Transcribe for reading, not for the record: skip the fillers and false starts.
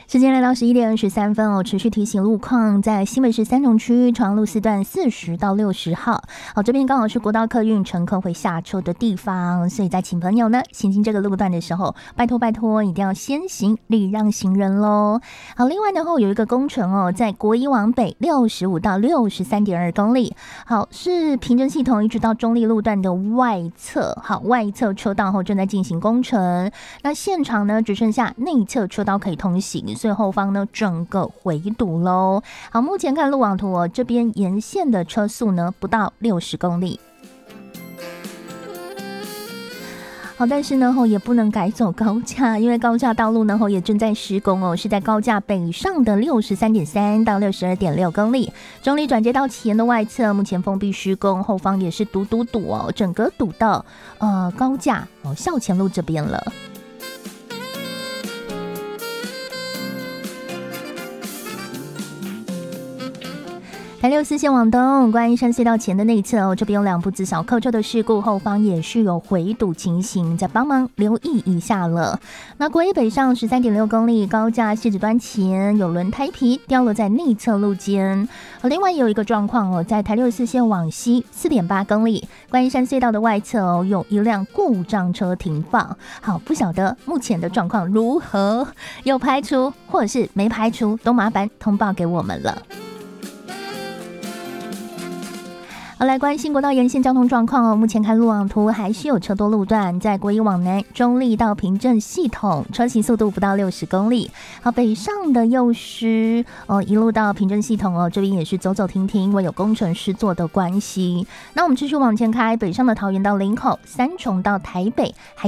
时间来到11点23分哦，持续提醒路况，在新北市三重区长路4段40到60号，这边刚好是国道客运乘客会下车的地方，所以在请朋友呢行经这个路段的时候，拜托一定要先行礼让行人咯。好，另外呢有一个工程哦，在国一往北65到63.2公里，好，是平整系统一直到中立路段的外侧，好，外侧车道后正在进行工程，那现场呢只剩下内侧车道可以通行，所以后方呢整个回堵咯。好，目前看路网图这边沿线的车速呢不到60公里。好，但是呢也不能改走高架，因为高架道路呢也正在施工是在高架北上的63.3到62.6公里，中立转接道前的外侧目前封闭施工，后方也是堵整个堵到高架校前路这边了。台6-4线往东，观音山隧道前的内侧这边有2部自小客车的事故，后方也是有回堵情形，再帮忙留意一下了。那国一北上13.6公里，高架卸子端前有轮胎皮掉落在内侧路肩。另外有一个状况在台6-4线往西4.8公里，观音山隧道的外侧有一辆故障车停放。好，不晓得目前的状况如何，有排除或者是没排除，都麻烦通报给我们了。好，来关心国道沿线交通状况目前看路网图还是有车多路段，在国一往南中立到平镇系统车行速度不到60公里。好，北上的幼师一路到平镇系统这边也是走走停停，因为有工程施作的关系。那我们继续往前开，北上的桃园到林口，三重到台北，还